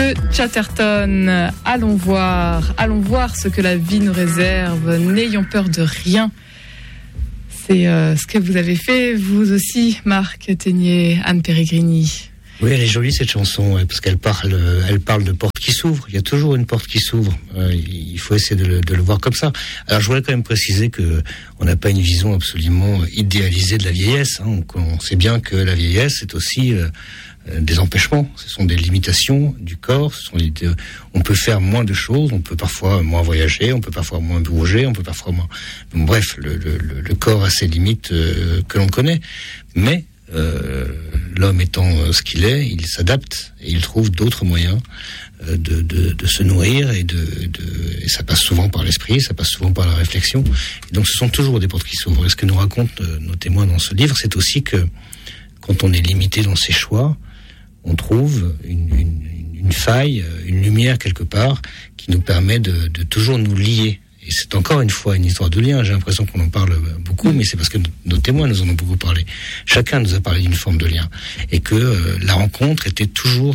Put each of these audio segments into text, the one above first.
de Chatterton. Allons voir ce que la vie nous réserve. N'ayons peur de rien. C'est ce que vous avez fait, vous aussi, Marc Ténier, Anne Peregrini. Oui, elle est jolie cette chanson, parce qu'elle parle de portes qui s'ouvrent. Il y a toujours une porte qui s'ouvre. Il faut essayer de le voir comme ça. Alors, je voudrais quand même préciser que on n'a pas une vision absolument idéalisée de la vieillesse. On sait bien que la vieillesse, c'est aussi des empêchements. Ce sont des limitations du corps. On peut faire moins de choses. On peut parfois moins voyager. On peut parfois moins bouger. On peut parfois moins. Bref, le corps a ses limites que l'on connaît. Mais l'homme étant ce qu'il est, il s'adapte et il trouve d'autres moyens de se nourrir et ça passe souvent par l'esprit, ça passe souvent par la réflexion. Et donc ce sont toujours des portes qui s'ouvrent. Et ce que nous racontent nos témoins dans ce livre, c'est aussi que quand on est limité dans ses choix, on trouve une faille, une lumière quelque part qui nous permet de toujours nous lier. Et c'est encore une fois une histoire de lien. J'ai l'impression qu'on en parle beaucoup, mais c'est parce que nos témoins nous en ont beaucoup parlé. Chacun nous a parlé d'une forme de lien. Et que la rencontre était toujours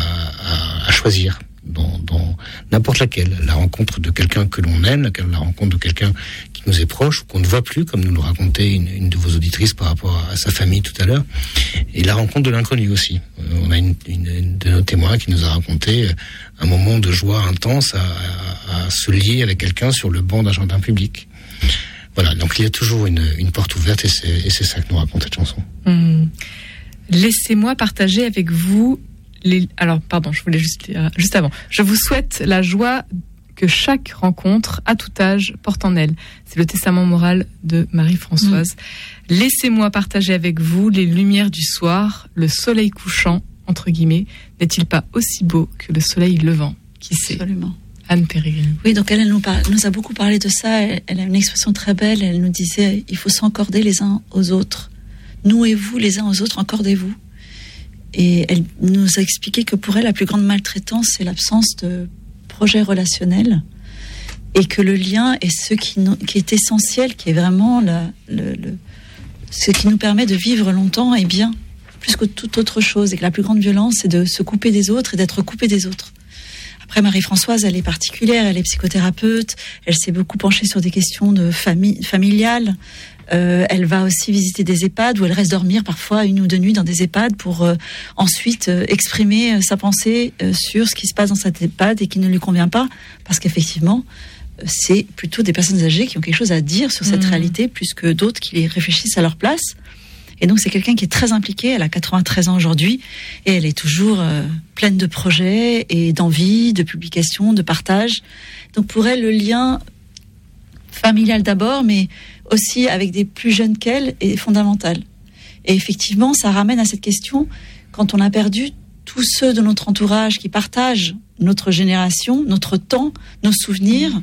à choisir. Dans n'importe laquelle. La rencontre de quelqu'un que l'on aime, la rencontre de quelqu'un qui nous est proche, ou qu'on ne voit plus, comme nous le racontait une de vos auditrices par rapport à sa famille tout à l'heure. Et la rencontre de l'inconnu aussi. On a une de nos témoins qui nous a raconté un moment de joie intense à se lier avec quelqu'un sur le banc d'un jardin public. Voilà, donc il y a toujours une porte ouverte et c'est ça que nous raconte cette chanson. Laissez-moi partager avec vous alors, pardon, je voulais juste avant. Je vous souhaite la joie que chaque rencontre, à tout âge, porte en elle. C'est le testament moral de Marie-Françoise. Laissez-moi partager avec vous les lumières du soir, le soleil couchant, entre guillemets, n'est-il pas aussi beau que le soleil levant? Qui sait? Absolument. Anne Peregrini. Oui, donc elle nous a beaucoup parlé de ça. Elle a une expression très belle. Elle nous disait, il faut s'encorder les uns aux autres. Nouez-vous les uns aux autres, encordez-vous. Et elle nous a expliqué que pour elle, la plus grande maltraitance, c'est l'absence de projet relationnel. Et que le lien est ce qui est essentiel, qui est vraiment ce qui nous permet de vivre longtemps et bien, plus que toute autre chose. Et que la plus grande violence, c'est de se couper des autres et d'être coupé des autres. Après, Marie-Françoise, elle est particulière, elle est psychothérapeute, elle s'est beaucoup penchée sur des questions de familiales. Elle va aussi visiter des EHPAD où elle reste dormir parfois 1 ou 2 nuits dans des EHPAD pour ensuite exprimer sa pensée sur ce qui se passe dans cette EHPAD et qui ne lui convient pas, parce qu'effectivement, c'est plutôt des personnes âgées qui ont quelque chose à dire sur cette réalité plus que d'autres qui les réfléchissent à leur place. Et donc c'est quelqu'un qui est très impliqué. Elle a 93 ans aujourd'hui et elle est toujours pleine de projets et d'envie, de publications, de partage. Donc pour elle, le lien familial d'abord, mais aussi avec des plus jeunes qu'elle, est fondamental. Et effectivement, ça ramène à cette question, quand on a perdu tous ceux de notre entourage qui partagent notre génération, notre temps, nos souvenirs,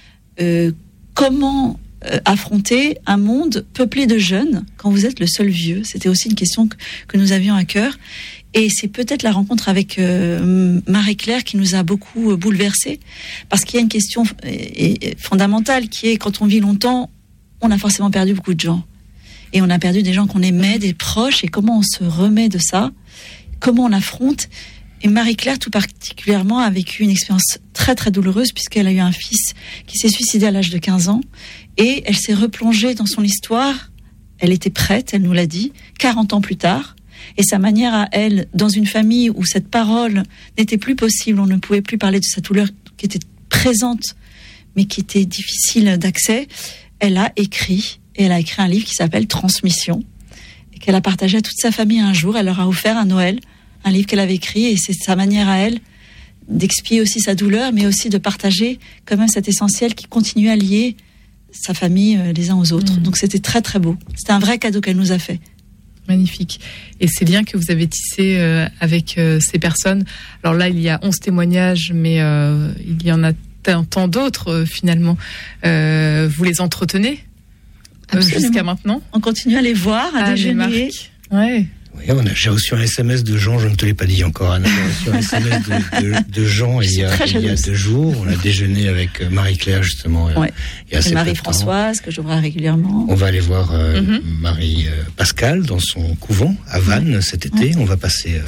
comment affronter un monde peuplé de jeunes quand vous êtes le seul vieux? C'était aussi une question que nous avions à cœur. Et c'est peut-être la rencontre avec Marie-Claire qui nous a beaucoup bouleversés, parce qu'il y a une question fondamentale qui est, quand on vit longtemps, on a forcément perdu beaucoup de gens. Et on a perdu des gens qu'on aimait, des proches, et comment on se remet de ça, comment on affronte. Et Marie-Claire, tout particulièrement, a vécu une expérience très très douloureuse, puisqu'elle a eu un fils qui s'est suicidé à l'âge de 15 ans, et elle s'est replongée dans son histoire. Elle était prête, elle nous l'a dit, 40 ans plus tard. Et sa manière à elle, dans une famille où cette parole n'était plus possible, on ne pouvait plus parler de sa douleur qui était présente, mais qui était difficile d'accès, elle a écrit un livre qui s'appelle Transmission, et qu'elle a partagé à toute sa famille un jour. Elle leur a offert à Noël un livre qu'elle avait écrit, et c'est sa manière à elle d'expier aussi sa douleur, mais aussi de partager quand même cet essentiel qui continue à lier sa famille les uns aux autres. Donc c'était très très beau. C'était un vrai cadeau qu'elle nous a fait. Magnifique. Et ces liens que vous avez tissés avec ces personnes, alors là il y a 11 témoignages, mais il y en a tant d'autres finalement. Vous les entretenez jusqu'à maintenant? On continue à les voir, à déjeuner. Ouais. Oui, j'ai reçu un SMS de Jean, je ne te l'ai pas dit encore, Anna. J'ai reçu un SMS de Jean il y a 2 jours. On a déjeuné avec Marie-Claire, justement. Ouais. Et Marie-Françoise, que je vois régulièrement. On va aller voir Marie-Pascale dans son couvent à Vannes cet été. On va passer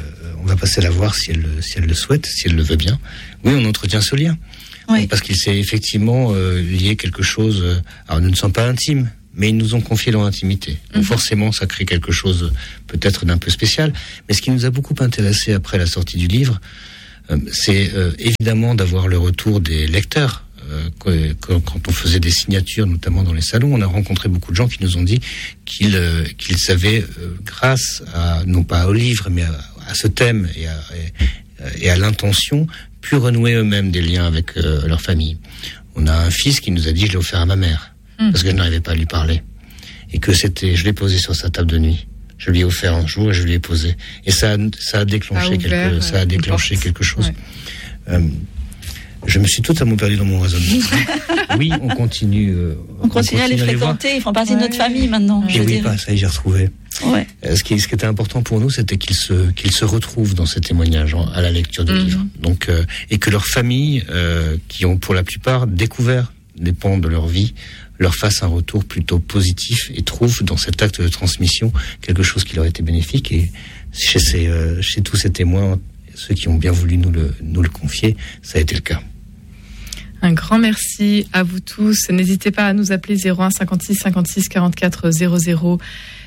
va passer la voir si elle le souhaite, si elle le veut bien. Oui, on entretient ce lien. Oui. Parce qu'il s'est effectivement lié quelque chose. Alors, nous ne sommes pas intimes, mais ils nous ont confié leur intimité. Donc forcément, ça crée quelque chose peut-être d'un peu spécial. Mais ce qui nous a beaucoup intéressé après la sortie du livre, c'est évidemment d'avoir le retour des lecteurs. Quand on faisait des signatures, notamment dans les salons, on a rencontré beaucoup de gens qui nous ont dit qu'ils savaient, grâce à, non pas au livre, mais à ce thème et à l'intention, pu renouer eux-mêmes des liens avec leur famille. On a un fils qui nous a dit, je l'ai offert à ma mère, parce que je n'arrivais pas à lui parler. Et que je l'ai posé sur sa table de nuit. Je lui ai offert un jour et je lui ai posé. Et ça a déclenché quelque chose. Ouais. Je me suis totalement perdu dans mon raisonnement. Oui, on continue. On continue à les fréquenter, ils font partie de notre famille maintenant. Et oui, ça y est, j'ai retrouvé. Ouais. Ce qui était important pour nous, c'était qu'ils se retrouvent dans ces témoignages à la lecture du livre. Donc, et que leurs familles, qui ont pour la plupart découvert des pans de leur vie, leur fassent un retour plutôt positif et trouvent dans cet acte de transmission quelque chose qui leur était bénéfique. Et chez tous ces témoins, ceux qui ont bien voulu nous le confier, ça a été le cas. Un grand merci à vous tous. N'hésitez pas à nous appeler 01 56 56 44 00.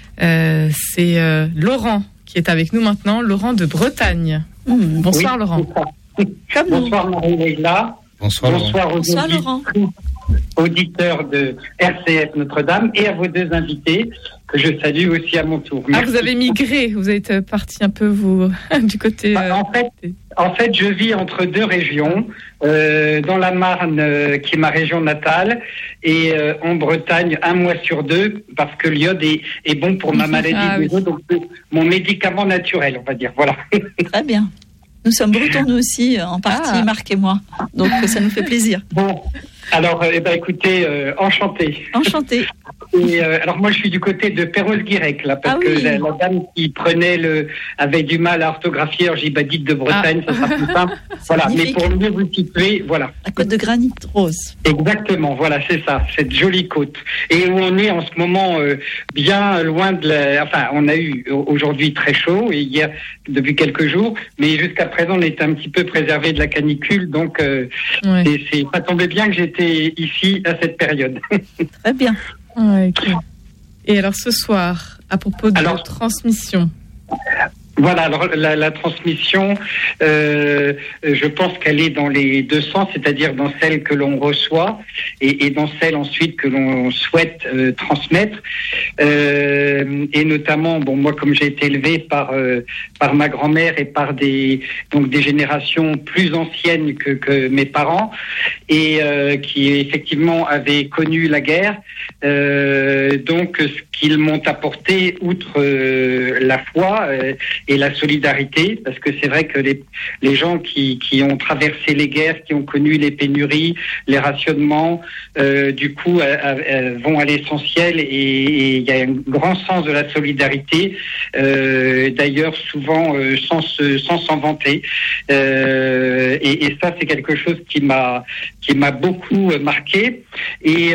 C'est Laurent qui est avec nous maintenant, Laurent de Bretagne. Bonsoir, oui, Laurent. Bonsoir Marie-Leila. Bonsoir Laurent. Auditeurs de RCF Notre-Dame, et à vos deux invités que je salue aussi à mon tour. Merci. Ah, vous avez migré, vous êtes parti un peu du côté... En fait, je vis entre deux régions, dans la Marne, qui est ma région natale, et en Bretagne, 1 mois sur 2, parce que l'iode est bon pour ma maladie de dos, donc mon médicament naturel, on va dire. Voilà. Très bien. Nous sommes bretons, nous aussi, en partie, Marc et moi. Donc, ça nous fait plaisir. Bon, alors, écoutez, enchanté. Enchanté. Et alors, moi, je suis du côté de Perros-Guirec, là, parce que la dame qui avait du mal à orthographier, alors j'ai dites de Bretagne, ça sera plus simple. Voilà, magnifique. Mais pour mieux vous situer, voilà. La côte de granit rose. Exactement, voilà, c'est ça, cette jolie côte. Et où on est en ce moment bien loin enfin, on a eu aujourd'hui très chaud, et hier, depuis quelques jours, mais jusqu'à présent, on était un petit peu préservé de la canicule, donc ça tombait bien que j'étais ici à cette période. Très bien. Ouais, okay. Et alors ce soir, à propos de transmission. Voilà, alors la transmission, je pense qu'elle est dans les deux sens, c'est-à-dire dans celle que l'on reçoit et dans celle ensuite que l'on souhaite transmettre. Et notamment, moi comme j'ai été élevé par ma grand-mère et par des générations plus anciennes que mes parents, et qui effectivement avaient connu la guerre, donc ce qu'ils m'ont apporté, outre la foi et la solidarité, parce que c'est vrai que les gens qui ont traversé les guerres, qui ont connu les pénuries, les rationnements, du coup vont à l'essentiel, et il y a un grand sens de la solidarité, d'ailleurs souvent sans s'en vanter, et ça c'est quelque chose qui m'a beaucoup marqué, et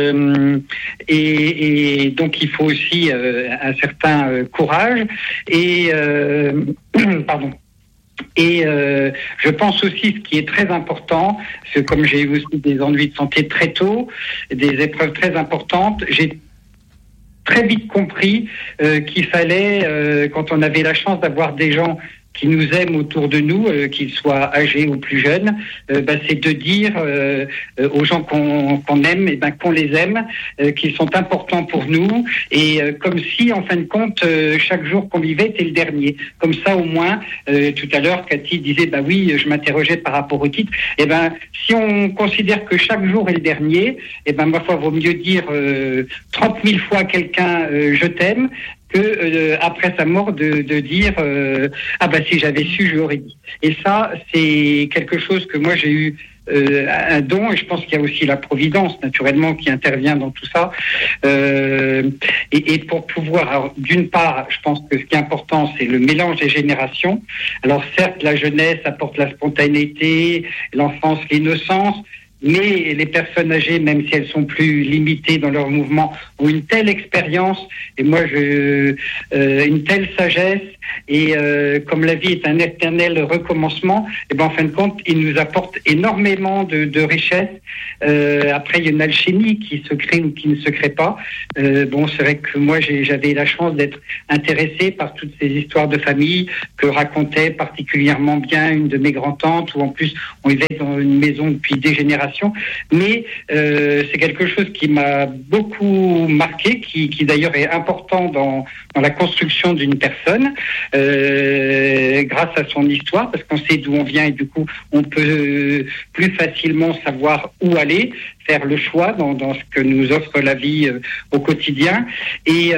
donc il faut aussi un certain courage, et pardon. Et je pense aussi, ce qui est très important, parce que comme j'ai eu aussi des ennuis de santé très tôt, des épreuves très importantes, j'ai très vite compris qu'il fallait, quand on avait la chance d'avoir des gens qui nous aiment autour de nous, qu'ils soient âgés ou plus jeunes, c'est de dire aux gens qu'on aime, qu'on les aime, qu'ils sont importants pour nous, et comme si, en fin de compte, chaque jour qu'on vivait était le dernier. Comme ça, au moins, tout à l'heure, Cathy disait, oui, je m'interrogeais par rapport au titre. Si on considère que chaque jour est le dernier, ma foi, vaut mieux dire 30 000 fois à quelqu'un je t'aime, que après sa mort de dire si j'avais su, je l'aurais dit. Et ça, c'est quelque chose que moi j'ai eu un don, et je pense qu'il y a aussi la providence naturellement qui intervient dans tout ça, et pour pouvoir, alors, d'une part, je pense que ce qui est important, c'est le mélange des générations. Alors certes, la jeunesse apporte la spontanéité, l'enfance, l'innocence, mais les personnes âgées, même si elles sont plus limitées dans leur mouvement, ont une telle expérience, et moi, une telle sagesse, et comme la vie est un éternel recommencement, et ben en fin de compte, ils nous apportent énormément de richesses. Après, il y a une alchimie qui se crée ou qui ne se crée pas. Bon, c'est vrai que moi, j'avais la chance d'être intéressé par toutes ces histoires de famille que racontait particulièrement bien une de mes grands-tantes, où en plus, on vivait dans une maison depuis des générations. Mais c'est quelque chose qui m'a beaucoup marqué, qui d'ailleurs est important dans la construction d'une personne, grâce à son histoire, parce qu'on sait d'où on vient et du coup on peut plus facilement savoir où aller, faire le choix dans ce que nous offre la vie au quotidien. Et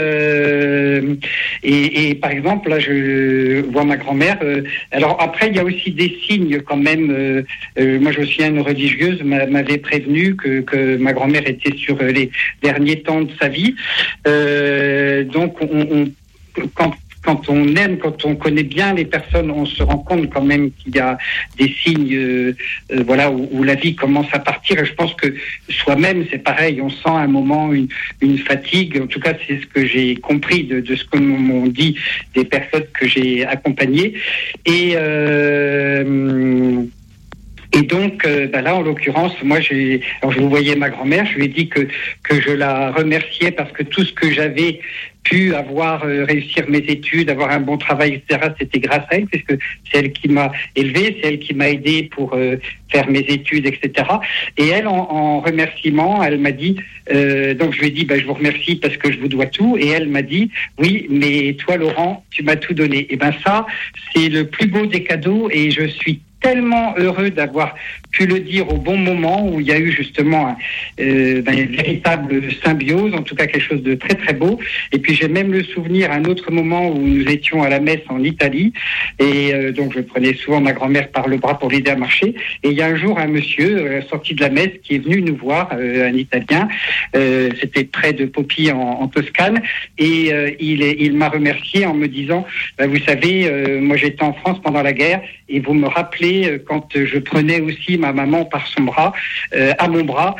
par exemple, là, je vois ma grand-mère. Alors après, il y a aussi des signes quand même. Moi, je me souviens, une religieuse m'avait prévenu que ma grand-mère était sur les derniers temps de sa vie. Donc, quand on aime, quand on connaît bien les personnes, on se rend compte quand même qu'il y a des signes, voilà, où la vie commence à partir. Et je pense que soi-même, c'est pareil. On sent à un moment une fatigue. En tout cas, c'est ce que j'ai compris de ce que m'ont dit des personnes que j'ai accompagnées. Et donc, là, en l'occurrence, moi, alors je vous voyais ma grand-mère, je lui ai dit que je la remerciais parce que tout ce que j'avais pu avoir, réussir mes études, avoir un bon travail, etc., c'était grâce à elle, puisque c'est elle qui m'a élevé, c'est elle qui m'a aidé pour faire mes études, etc. Et elle, en remerciement, elle m'a dit, donc je lui ai dit, je vous remercie parce que je vous dois tout. Et elle m'a dit, oui, mais toi, Laurent, tu m'as tout donné. Et ça, c'est le plus beau des cadeaux, et je suis tellement heureux d'avoir pu le dire au bon moment, où il y a eu justement une véritable symbiose, en tout cas quelque chose de très très beau. Et puis j'ai même le souvenir un autre moment où nous étions à la messe en Italie, et donc je prenais souvent ma grand-mère par le bras pour l'aider à marcher. Et il y a un jour un monsieur sorti de la messe qui est venu nous voir, un Italien, c'était près de Poppi en Toscane, et il m'a remercié en me disant, vous savez, moi j'étais en France pendant la guerre, et vous me rappelez quand je prenais aussi ma maman par son bras, à mon bras,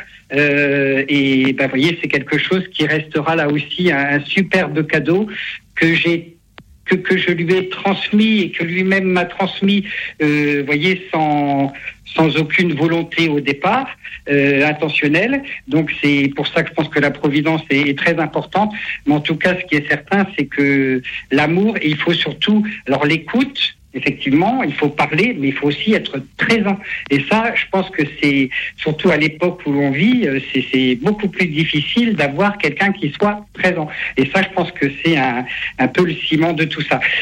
et vous voyez, c'est quelque chose qui restera là aussi un superbe cadeau que je lui ai transmis et que lui-même m'a transmis, voyez, sans aucune volonté au départ, intentionnelle. Donc c'est pour ça que je pense que la providence est très importante. Mais en tout cas, ce qui est certain, c'est que l'amour, et il faut surtout, alors l'écoute, effectivement, il faut parler, mais il faut aussi être présent. Et ça, je pense que c'est, surtout à l'époque où l'on vit, c'est beaucoup plus difficile d'avoir quelqu'un qui soit présent. Et ça, je pense que c'est un peu le ciment de tout ça.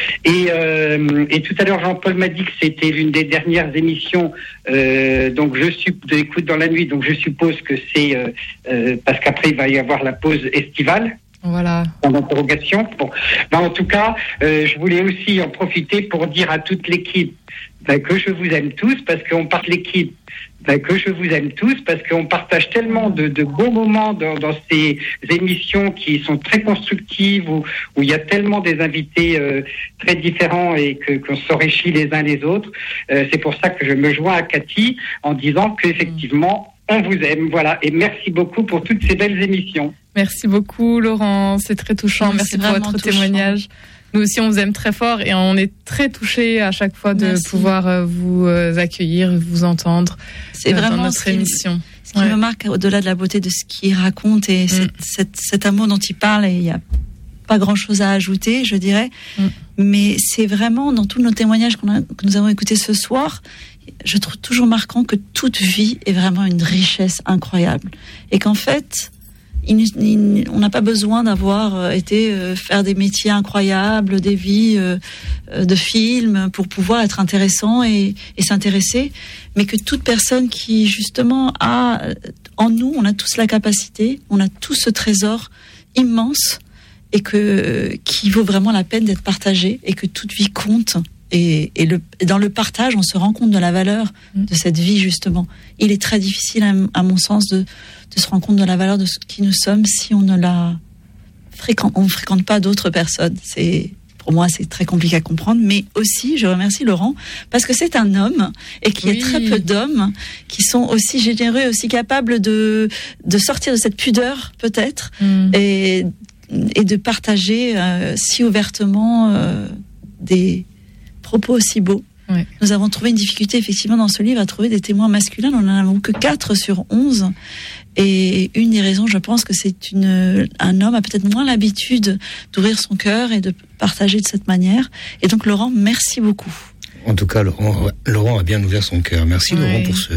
Et tout à l'heure, Jean-Paul m'a dit que c'était l'une des dernières émissions, donc d'écoute dans la nuit, donc je suppose que c'est parce qu'après, il va y avoir la pause estivale. Voilà. En interrogation. Bon. En tout cas, je voulais aussi en profiter pour dire à toute l'équipe que je vous aime tous, parce qu'on part l'équipe, que je vous aime tous, parce qu'on partage tellement de beaux moments dans ces émissions qui sont très constructives, où il y a tellement des invités très différents et qu'on s'enrichit les uns les autres. C'est pour ça que je me joins à Cathy en disant qu'effectivement, on vous aime. Voilà. Et merci beaucoup pour toutes ces belles émissions. Merci beaucoup, Laurent. C'est très touchant. Merci pour votre témoignage. Nous aussi, on vous aime très fort et on est très touchés à chaque fois de pouvoir vous accueillir, vous entendre. C'est vraiment dans notre émission. Ce qui me marque, au-delà de la beauté de ce qu'il raconte et cet amour dont il parle, et il n'y a pas grand-chose à ajouter, je dirais. Mais c'est vraiment, dans tous nos témoignages que nous avons écoutés ce soir, je trouve toujours marquant que toute vie est vraiment une richesse incroyable. Et qu'en fait, on n'a pas besoin d'avoir été faire des métiers incroyables, des vies de films pour pouvoir être intéressant et s'intéresser, mais que toute personne qui justement a en nous, on a tous la capacité, on a tous ce trésor immense et qui vaut vraiment la peine d'être partagé, et que toute vie compte. Et dans le partage, on se rend compte de la valeur de cette vie, justement. Il est très difficile, à mon sens, de se rendre compte de la valeur de ce qui nous sommes si on ne fréquente pas d'autres personnes. pour moi, c'est très compliqué à comprendre. Mais aussi, je remercie Laurent parce que c'est un homme et qu'il y a très peu d'hommes qui sont aussi généreux, aussi capables de sortir de cette pudeur, peut-être, et de partager si ouvertement des propos aussi beaux. Ouais. Nous avons trouvé une difficulté effectivement dans ce livre à trouver des témoins masculins. On n'en a que 4 sur 11. Et une des raisons, je pense, que un homme a peut-être moins l'habitude d'ouvrir son cœur et de partager de cette manière. Et donc Laurent, merci beaucoup. En tout cas, Laurent a bien ouvert son cœur. Merci Laurent pour ce